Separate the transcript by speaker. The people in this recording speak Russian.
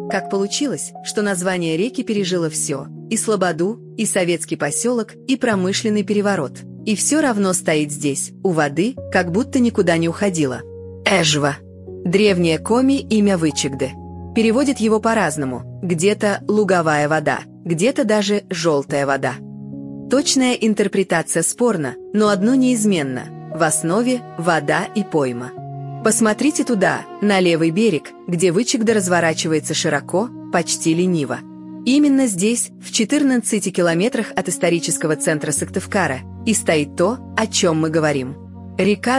Speaker 1: Как получилось, что название реки пережило все – и слободу, и советский поселок, и промышленный переворот. И все равно стоит здесь, у воды, как будто никуда не уходила. Эжва. Древнее коми имя Вычегды. Переводит его по-разному. Где-то луговая вода, где-то даже желтая вода. Точная интерпретация спорна, но одно неизменно – в основе вода и пойма. Посмотрите туда, на левый берег, где Вычегда разворачивается широко, почти лениво. Именно здесь, в 14 километрах от исторического центра Сыктывкара, и стоит то, о чем мы говорим. Река